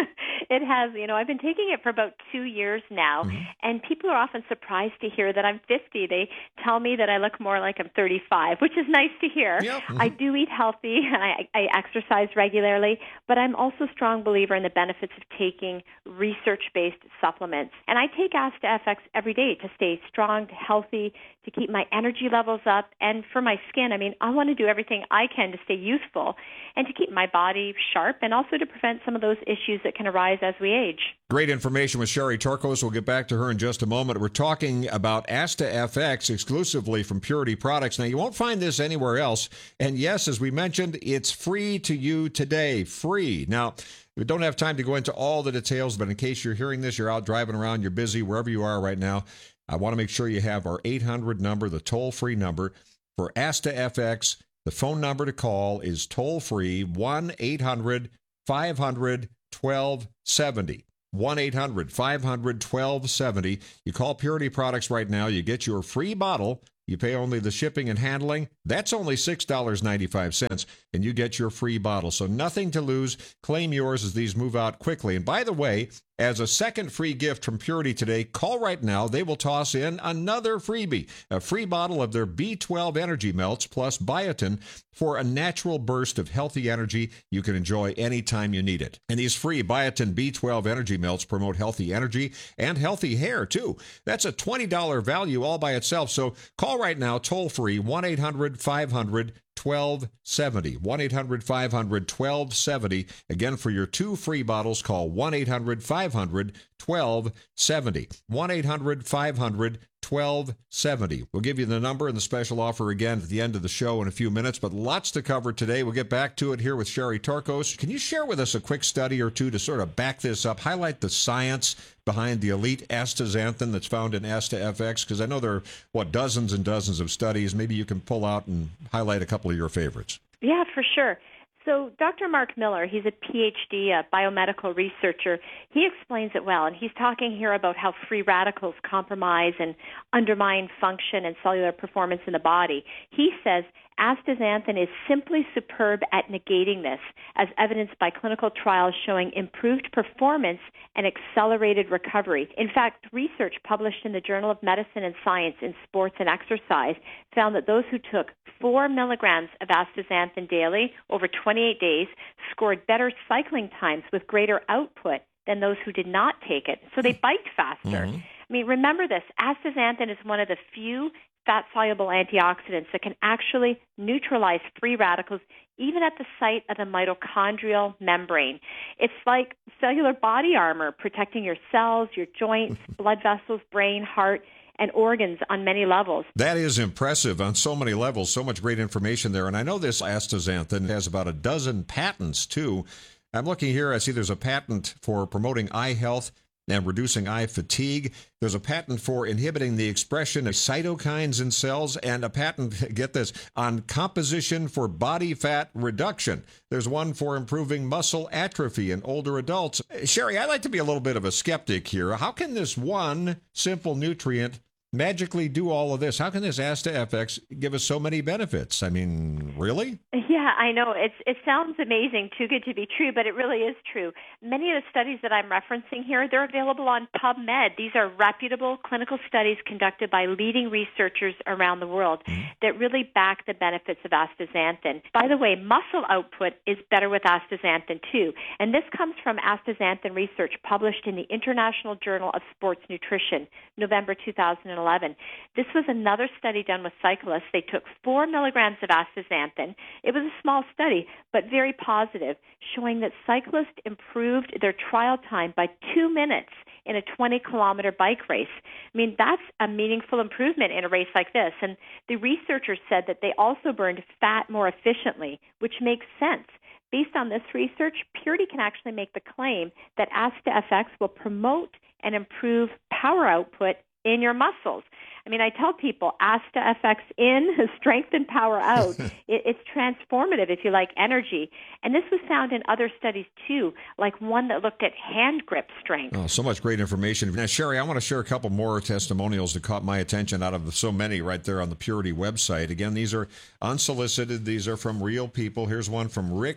It has, you know, I've been taking it for about two years now, mm-hmm. and people are often surprised to hear that I'm fifty. They tell me that I look more like I'm thirty-five, which is nice to hear. Yep. Mm-hmm. I do eat healthy, and I, I exercise regularly, but I'm also a strong believer in the benefits of taking research-based supplements. And I take AstaFX every day to stay strong, healthy, to keep my energy levels up, and for my skin. I mean, I want to do everything I can to stay youthful and to keep my body sharp and also to prevent some of those issues that can arise as we age. Great information with Sherry Torkos. We'll get back to her in just a moment. We're talking about AstaFX exclusively from Purity Products. Now, you won't find this anywhere else. And yes, as we mentioned, it's free to you today. Free. Now, we don't have time to go into all the details, but in case you're hearing this, you're out driving around, you're busy, wherever you are right now, I want to make sure you have our eight hundred number, the toll-free number for AstaFX. The phone number to call is toll-free, one eight hundred five hundred twelve seventy. one eight hundred five hundred twelve seventy. You call Purity Products right now, you get your free bottle. You pay only the shipping and handling. That's only six dollars and ninety-five cents, and you get your free bottle. So nothing to lose. Claim yours as these move out quickly. And by the way, as a second free gift from Purity today, call right now. They will toss in another freebie, a free bottle of their B twelve Energy Melts plus biotin for a natural burst of healthy energy you can enjoy anytime you need it. And these free biotin B twelve Energy Melts promote healthy energy and healthy hair, too. That's a twenty dollars value all by itself. So call right now, toll free, one eight hundred five hundred twelve seventy. one eight hundred five hundred twelve seventy. Again, for your two free bottles, call one eight hundred five hundred twelve seventy. one eight hundred five hundred twelve seventy. We'll give you the number and the special offer again at the end of the show in a few minutes, but lots to cover today. We'll get back to it here with Sherry Torkos. Can you share with us a quick study or two to sort of back this up, highlight the science behind the elite astaxanthin that's found in AstaFX? Because I know there are, what, dozens and dozens of studies. Maybe you can pull out and highlight a couple of your favorites. Yeah, for sure. So Doctor Mark Miller, he's a P H D, a biomedical researcher. He explains it well, and he's talking here about how free radicals compromise and undermine function and cellular performance in the body. He says astaxanthin is simply superb at negating this, as evidenced by clinical trials showing improved performance and accelerated recovery. In fact, research published in the Journal of Medicine and Science in Sports and Exercise found that those who took four milligrams of astaxanthin daily over twenty-eight days scored better cycling times with greater output than those who did not take it. So they biked faster. Mm-hmm. I mean, remember this, astaxanthin is one of the few fat-soluble antioxidants that can actually neutralize free radicals even at the site of the mitochondrial membrane. It's like cellular body armor protecting your cells, your joints, blood vessels, brain, heart, and organs on many levels. That is impressive on so many levels. So much great information there. And I know this astaxanthin has about a dozen patents, too. I'm looking here. I see there's a patent for promoting eye health and reducing eye fatigue. There's a patent for inhibiting the expression of cytokines in cells, and a patent, get this, on composition for body fat reduction. There's one for improving muscle atrophy in older adults. Sherry, I like to be a little bit of a skeptic here. How can this one simple nutrient magically do all of this? How can this AstaFX give us so many benefits? I mean, really? Yeah, I know. It's, it sounds amazing, too good to be true, but it really is true. Many of the studies that I'm referencing here, they're available on PubMed. These are reputable clinical studies conducted by leading researchers around the world mm-hmm. that really back the benefits of astaxanthin. By the way, muscle output is better with astaxanthin, too. And this comes from astaxanthin research published in the International Journal of Sports Nutrition, November two thousand eleven. This was another study done with cyclists. They took four milligrams of astaxanthin. It was a small study, but very positive, showing that cyclists improved their trial time by two minutes in a twenty-kilometer bike race. I mean, that's a meaningful improvement in a race like this. And the researchers said that they also burned fat more efficiently, which makes sense. Based on this research, Purity can actually make the claim that AstaFX will promote and improve power output in your muscles. I mean, I tell people, AstaFX in, strength and power out. it, it's transformative, if you like, energy. And this was found in other studies, too, like one that looked at hand grip strength. Oh, so much great information. Now, Sherry, I want to share a couple more testimonials that caught my attention out of so many right there on the Purity website. Again, these are unsolicited. These are from real people. Here's one from Rick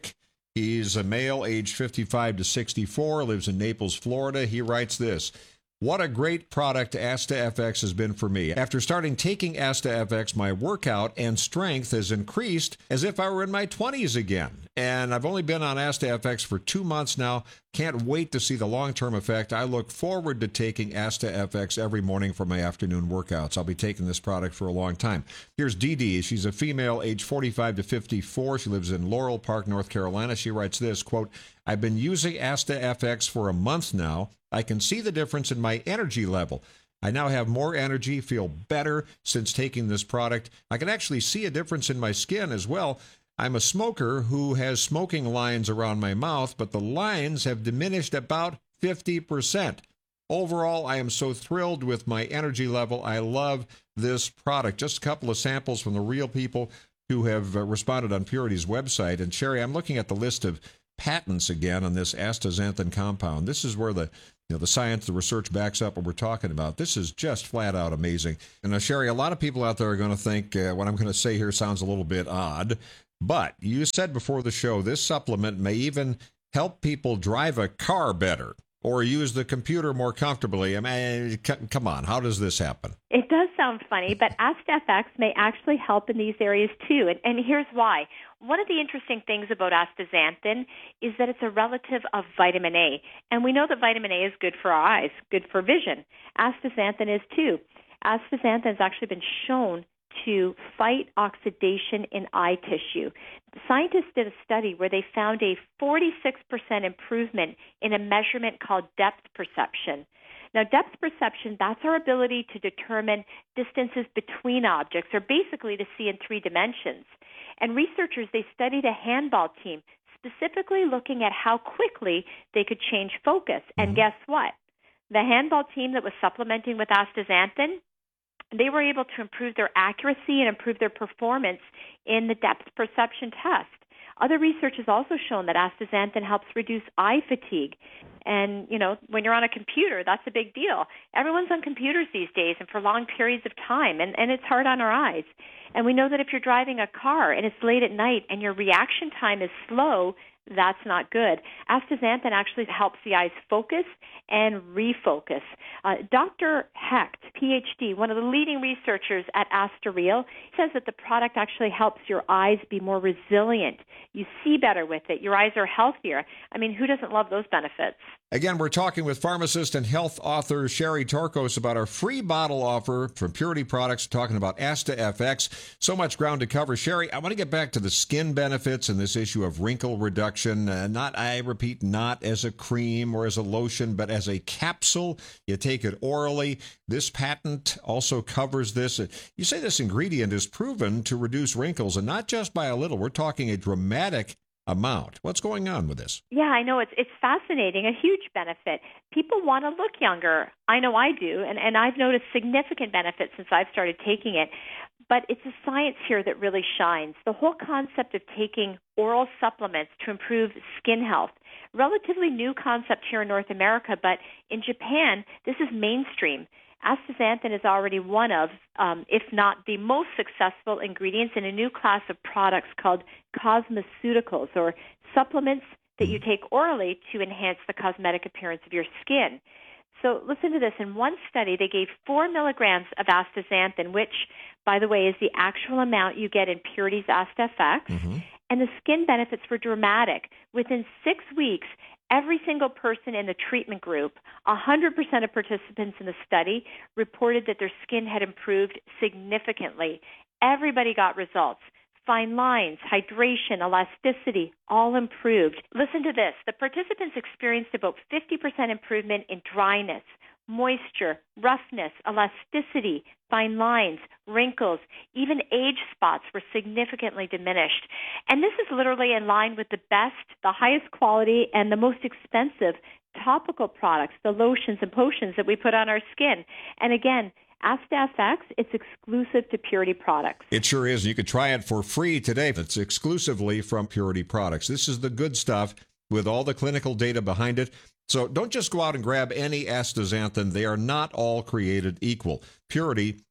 He's a male, aged fifty-five to sixty-four, lives in Naples, Florida. He writes this: "What a great product Asta F X has been for me. After starting taking Asta F X, my workout and strength has increased as if I were in my twenties again. And I've only been on Asta F X for two months now. Can't wait to see the long-term effect. I look forward to taking Asta F X every morning for my afternoon workouts. I'll be taking this product for a long time." Here's Dee Dee. She's a female, age forty-five to fifty-four. She lives in Laurel Park, North Carolina. She writes this, quote, "I've been using Asta F X for a month now. I can see the difference in my energy level. I now have more energy, feel better since taking this product. I can actually see a difference in my skin as well. I'm a smoker who has smoking lines around my mouth, but the lines have diminished about fifty percent. Overall, I am so thrilled with my energy level. I love this product." Just a couple of samples from the real people who have uh, responded on Purity's website. And Sherry, I'm looking at the list of patents again on this astaxanthin compound. This is where the you know the science, the research backs up what we're talking about. This is just flat out amazing. And now, Sherry, a lot of people out there are going to think uh, what I'm going to say here sounds a little bit odd, but you said before the show this supplement may even help people drive a car better or use the computer more comfortably. I mean, c- come on, how does this happen? It does sound funny, but Asta F X may actually help in these areas too, and, and here's why. One of the interesting things about astaxanthin is that it's a relative of vitamin A, and we know that vitamin A is good for our eyes, good for vision. Astaxanthin is too. Astaxanthin has actually been shown to fight oxidation in eye tissue. Scientists did a study where they found a forty-six percent improvement in a measurement called depth perception. Now, depth perception, that's our ability to determine distances between objects, or basically to see in three dimensions. And researchers, they studied a handball team, specifically looking at how quickly they could change focus. And guess what? The handball team that was supplementing with astaxanthin, they were able to improve their accuracy and improve their performance in the depth perception test. Other research has also shown that astaxanthin helps reduce eye fatigue. And, you know, when you're on a computer, that's a big deal. Everyone's on computers these days and for long periods of time, and, and it's hard on our eyes. And we know that if you're driving a car and it's late at night and your reaction time is slow, that's not good. Astaxanthin actually helps the eyes focus and refocus. Uh, Doctor Hecht, P H D, one of the leading researchers at Astareal, says that the product actually helps your eyes be more resilient. You see better with it. Your eyes are healthier. I mean, who doesn't love those benefits? Again, we're talking with pharmacist and health author Sherry Torkos about our free bottle offer from Purity Products, talking about Asta F X. So much ground to cover. Sherry, I want to get back to the skin benefits and this issue of wrinkle reduction. Uh, not, I repeat, not as a cream or as a lotion, but as a capsule. You take it orally. This patent also covers this. You say this ingredient is proven to reduce wrinkles, and not just by a little. We're talking a dramatic amount. What's going on with this? Yeah, I know. It's it's fascinating, a huge benefit. People want to look younger. I know I do, and, and I've noticed significant benefits since I've started taking it. But it's the science here that really shines. The whole concept of taking oral supplements to improve skin health, relatively new concept here in North America, but in Japan, this is mainstream. Astaxanthin is already one of, um, if not the most successful ingredients in a new class of products called cosmeceuticals, or supplements that you take orally to enhance the cosmetic appearance of your skin. So listen to this. In one study, they gave four milligrams of astaxanthin, which, by the way, is the actual amount you get in Purity's Asta F X, mm-hmm. and the skin benefits were dramatic. Within six weeks, every single person in the treatment group, one hundred percent of participants in the study, reported that their skin had improved significantly. Everybody got results. Fine lines, hydration, elasticity, all improved. Listen to this. The participants experienced about fifty percent improvement in dryness, moisture, roughness, elasticity, fine lines, wrinkles, even age spots were significantly diminished. And this is literally in line with the best, the highest quality, and the most expensive topical products, the lotions and potions that we put on our skin. And again, Asta F X, it's exclusive to Purity Products. It sure is. You could try it for free today. It's exclusively from Purity Products. This is the good stuff with all the clinical data behind it. So don't just go out and grab any astaxanthin. They are not all created equal. Purity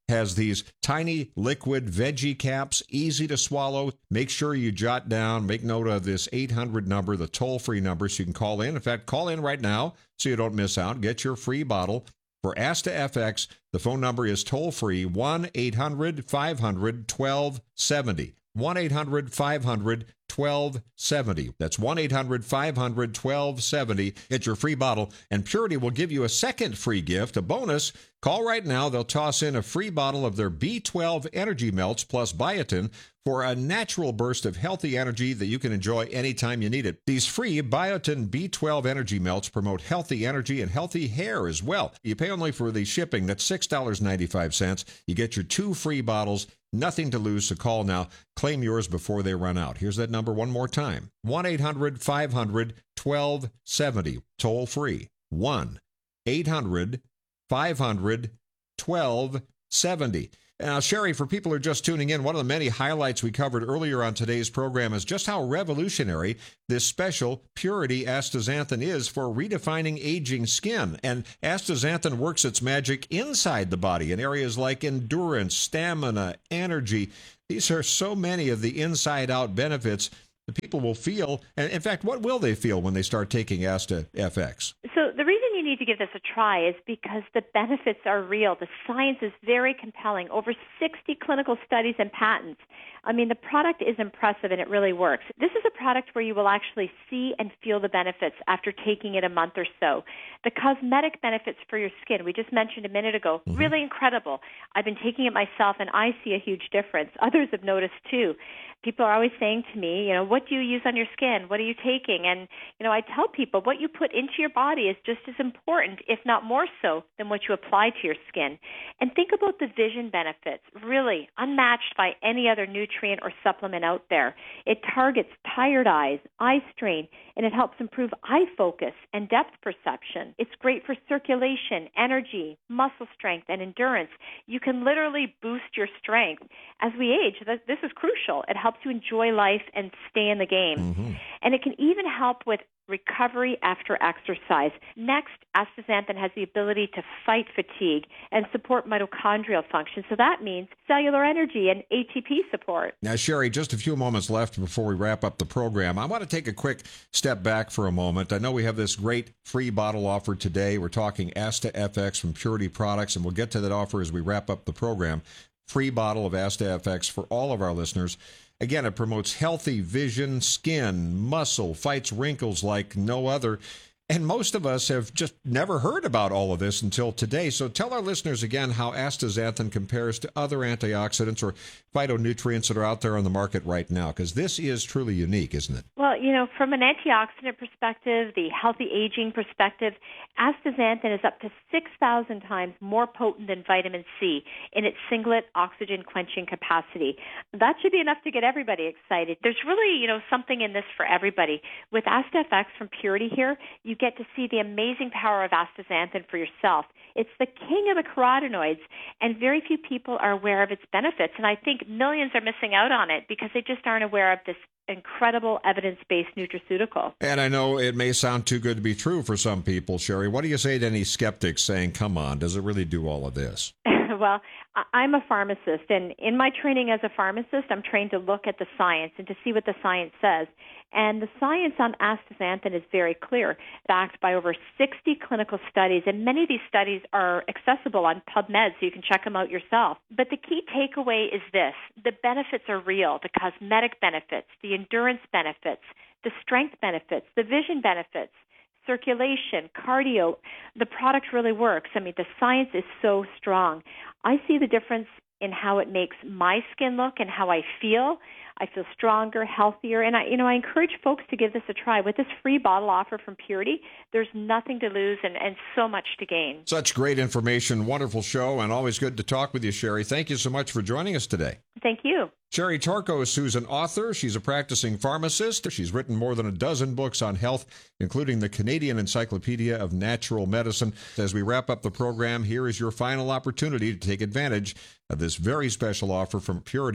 has these tiny liquid veggie caps, easy to swallow. Make sure you jot down, make note of this eight hundred number, the toll-free number, so you can call in. In fact, call in right now so you don't miss out. Get your free bottle. For Asta F X, the phone number is toll-free, one eight hundred five hundred twelve seventy. one eight hundred five hundred twelve seventy. That's one eight hundred five hundred twelve seventy. Get your free bottle, and Purity will give you a second free gift, a bonus. Call right now. They'll toss in a free bottle of their B twelve Energy Melts plus biotin for a natural burst of healthy energy that you can enjoy anytime you need it. These free biotin B twelve Energy Melts promote healthy energy and healthy hair as well. You pay only for the shipping. That's six dollars and ninety-five cents. You get your two free bottles. Nothing to lose, so call now. Claim yours before they run out. Here's that number one more time. one eight hundred five hundred twelve seventy. Toll free. one eight hundred five hundred twelve seventy. Now, Sherry, for people who are just tuning in, one of the many highlights we covered earlier on today's program is just how revolutionary this special Purity Astaxanthin is for redefining aging skin. And Astaxanthin works its magic inside the body in areas like endurance, stamina, energy. These are so many of the inside-out benefits that people will feel. And in fact, what will they feel when they start taking Asta F X? So the reason you need to give this a try is because the benefits are real. The science is very compelling. Over sixty clinical studies and patents. I mean, the product is impressive and it really works. This is a product where you will actually see and feel the benefits after taking it a month or so. The cosmetic benefits for your skin, we just mentioned a minute ago, mm-hmm. really incredible. I've been taking it myself and I see a huge difference. Others have noticed too. People are always saying to me, you know, what do you use on your skin? What are you taking? And, you know, I tell people what you put into your body is just as important, if not more so, than what you apply to your skin. And think about the vision benefits, really unmatched by any other nutrient or supplement out there. It targets tired eyes, eye strain, and it helps improve eye focus and depth perception. It's great for circulation, energy, muscle strength, and endurance. You can literally boost your strength. As we age, this is crucial. It helps you enjoy life and stay in the game. Mm-hmm. And it can even help with recovery after exercise. Next, astaxanthin has the ability to fight fatigue and support mitochondrial function. So that means cellular energy and A T P support. Now, Sherry, just a few moments left before we wrap up the program. I want to take a quick step back for a moment. I know we have this great free bottle offer today. We're talking Asta F X from Purity Products, and we'll get to that offer as we wrap up the program. Free bottle of Asta F X for all of our listeners. Again, it promotes healthy vision, skin, muscle, fights wrinkles like no other. And most of us have just never heard about all of this until today. So tell our listeners again how astaxanthin compares to other antioxidants or phytonutrients that are out there on the market right now, because this is truly unique, isn't it? Well, you know, from an antioxidant perspective, the healthy aging perspective, astaxanthin is up to six thousand times more potent than vitamin C in its singlet oxygen quenching capacity. That should be enough to get everybody excited. There's really, you know, something in this for everybody. With Asta F X from Purity here, you get to see the amazing power of astaxanthin for yourself. It's the king of the carotenoids, and very few people are aware of its benefits. And I think millions are missing out on it because they just aren't aware of this incredible evidence-based nutraceutical. And I know it may sound too good to be true for some people, Sherry. What do you say to any skeptics saying, come on, does it really do all of this? Well, I'm a pharmacist, and in my training as a pharmacist, I'm trained to look at the science and to see what the science says. And the science on astaxanthin is very clear, backed by over sixty clinical studies, and many of these studies are accessible on PubMed, so you can check them out yourself. But the key takeaway is this: the benefits are real, the cosmetic benefits, the endurance benefits, the strength benefits, the vision benefits, circulation, cardio. The product really works. I mean, the science is so strong. I see the difference in how it makes my skin look and how I feel. I feel stronger, healthier, and I, you know, I encourage folks to give this a try. With this free bottle offer from Purity, there's nothing to lose and, and so much to gain. Such great information, wonderful show, and always good to talk with you, Sherry. Thank you so much for joining us today. Thank you. Sherry Torkos, who's an author. She's a practicing pharmacist. She's written more than a dozen books on health, including the Canadian Encyclopedia of Natural Medicine. As we wrap up the program, here is your final opportunity to take advantage of this very special offer from Purity.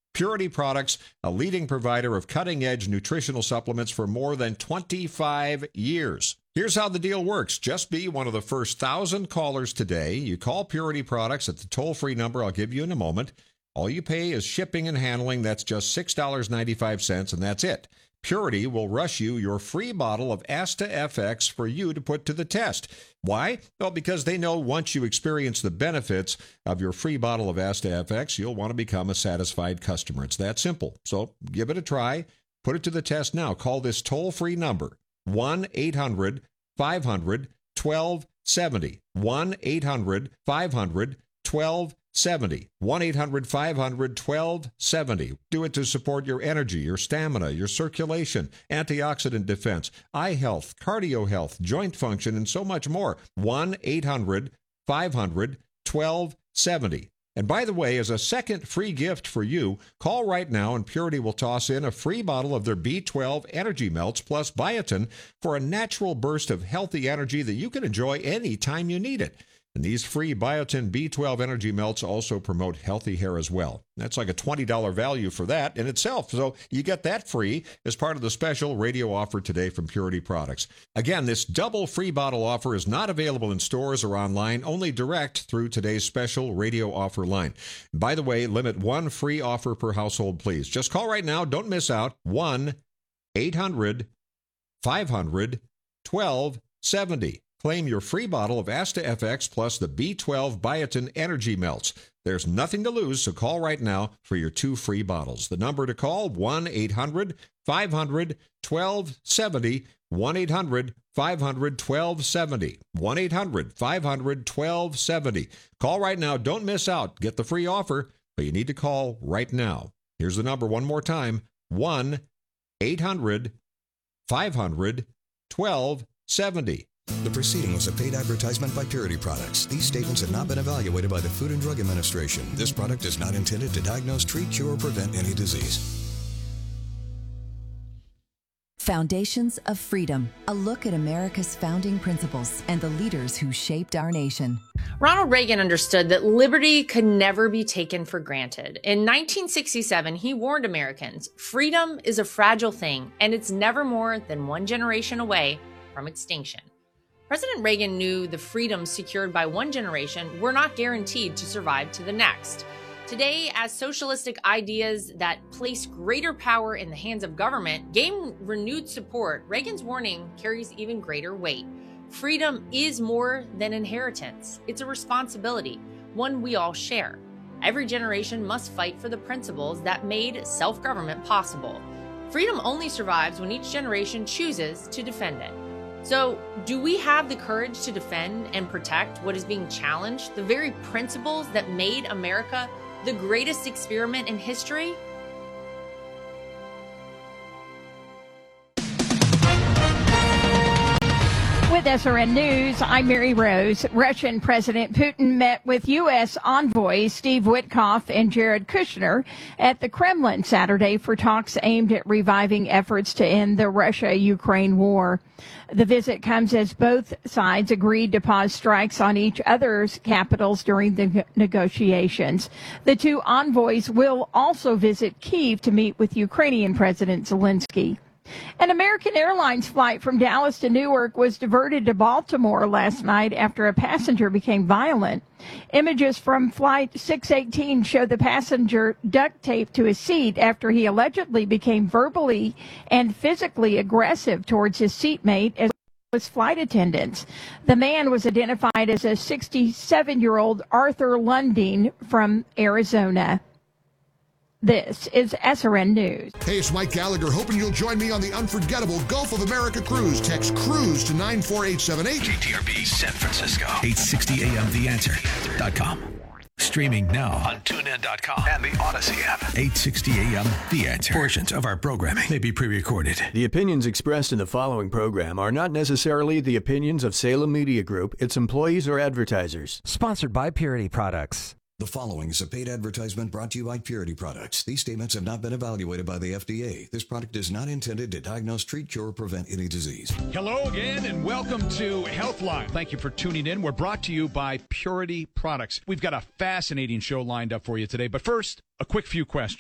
Purity Products, a leading provider of cutting-edge nutritional supplements for more than twenty-five years. Here's how the deal works. Just be one of the first thousand callers today. You call Purity Products at the toll-free number I'll give you in a moment. All you pay is shipping and handling. That's just six dollars and ninety-five cents, and that's it. Purity will rush you your free bottle of Asta F X for you to put to the test. Why? Well, because they know once you experience the benefits of your free bottle of Asta F X, you'll want to become a satisfied customer. It's that simple. So give it a try. Put it to the test now. Call this toll-free number, one eight hundred five hundred twelve seventy. one eight hundred five hundred twelve seventy. one eight hundred five hundred twelve seventy. Do it to support your energy, your stamina, your circulation, antioxidant defense, eye health, cardio health, joint function, and so much more. one eight hundred five hundred twelve seventy. And by the way, as a second free gift for you, call right now and Purity will toss in a free bottle of their B twelve Energy Melts plus biotin for a natural burst of healthy energy that you can enjoy any time you need it. And these free Biotin B twelve Energy Melts also promote healthy hair as well. That's like a twenty dollars value for that in itself. So you get that free as part of the special radio offer today from Purity Products. Again, this double free bottle offer is not available in stores or online, only direct through today's special radio offer line. By the way, limit one free offer per household, please. Just call right now. Don't miss out. one eight hundred five hundred twelve seventy. Claim your free bottle of Asta F X plus the B twelve Biotin Energy Melts. There's nothing to lose, so call right now for your two free bottles. The number to call, one eight hundred five hundred twelve seventy. one eight hundred five hundred twelve seventy. one eight hundred five hundred twelve seventy. Call right now. Don't miss out. Get the free offer, but you need to call right now. Here's the number one more time. one eight hundred five hundred twelve seventy. The proceeding was a paid advertisement by Purity Products. These statements have not been evaluated by the Food and Drug Administration. This product is not intended to diagnose, treat, cure, or prevent any disease. Foundations of Freedom, a look at America's founding principles and the leaders who shaped our nation. Ronald Reagan understood that liberty could never be taken for granted. In nineteen sixty-seven, he warned Americans, freedom is a fragile thing, and it's never more than one generation away from extinction. President Reagan knew the freedoms secured by one generation were not guaranteed to survive to the next. Today, as socialistic ideas that place greater power in the hands of government gain renewed support, Reagan's warning carries even greater weight. Freedom is more than inheritance. It's a responsibility, one we all share. Every generation must fight for the principles that made self-government possible. Freedom only survives when each generation chooses to defend it. So, do we have the courage to defend and protect what is being challenged, the very principles that made America the greatest experiment in history? With S R N News, I'm Mary Rose. Russian President Putin met with U S envoys Steve Witkoff and Jared Kushner at the Kremlin Saturday for talks aimed at reviving efforts to end the Russia-Ukraine war. The visit comes as both sides agreed to pause strikes on each other's capitals during the negotiations. The two envoys will also visit Kyiv to meet with Ukrainian President Zelensky. An American Airlines flight from Dallas to Newark was diverted to Baltimore last night after a passenger became violent. Images from Flight six eighteen show the passenger duct taped to his seat after he allegedly became verbally and physically aggressive towards his seatmate as well as flight attendants. The man was identified as a sixty-seven-year-old Arthur Lundeen from Arizona. This is S R N News. Hey, it's Mike Gallagher, hoping you'll join me on the unforgettable Gulf of America cruise. Text CRUISE to nine four eight seven eight. K T R B San Francisco. eight sixty A M The Answer dot com. Streaming now on tune in dot com and the Odyssey app. eight sixty A M The Answer. Portions of our programming may be pre-recorded. The opinions expressed in the following program are not necessarily the opinions of Salem Media Group, its employees, or advertisers. Sponsored by Purity Products. The following is a paid advertisement brought to you by Purity Products. These statements have not been evaluated by the F D A. This product is not intended to diagnose, treat, cure, or prevent any disease. Hello again, and welcome to Healthline. Thank you for tuning in. We're brought to you by Purity Products. We've got a fascinating show lined up for you today, but first, a quick few questions.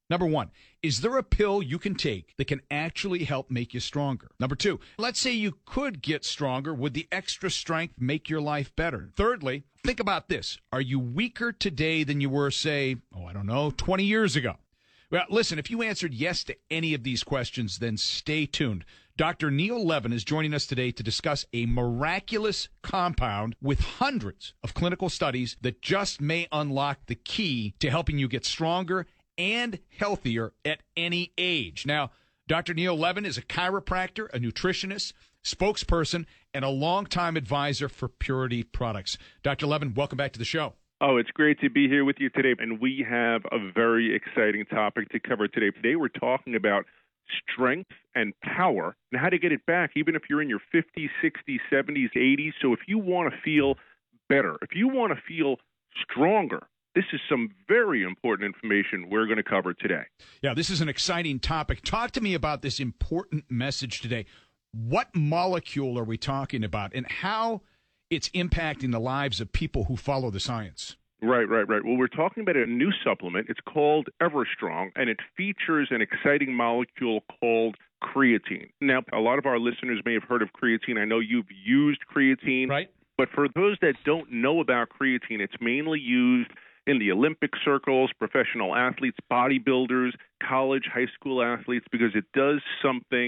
Number one, is there a pill you can take that can actually help make you stronger? Number two, let's say you could get stronger. Would the extra strength make your life better? Thirdly, think about this. Are you weaker today than you were, say, oh, I don't know, twenty years ago? Well, listen, if you answered yes to any of these questions, then stay tuned. Doctor Neil Levin is joining us today to discuss a miraculous compound with hundreds of clinical studies that just may unlock the key to helping you get stronger and healthier at any age. Now, Doctor Neil Levin is a chiropractor, a nutritionist, spokesperson, and a longtime advisor for Purity Products. Doctor Levin, welcome back to the show. Oh, it's great to be here with you today, and we have a very exciting topic to cover today. Today we're talking about strength and power and how to get it back, even if you're in your fifties, sixties, seventies, eighties. So if you want to feel better, if you want to feel stronger, this is some very important information we're going to cover today. Yeah, this is an exciting topic. Talk to me about this important message today. What molecule are we talking about, and how it's impacting the lives of people who follow the science? Right, right, right. Well, we're talking about a new supplement. It's called EverStrong, and it features an exciting molecule called creatine. Now, a lot of our listeners may have heard of creatine. I know you've used creatine. Right. But for those that don't know about creatine, it's mainly used in the Olympic circles, professional athletes, bodybuilders, college, high school athletes, because it does something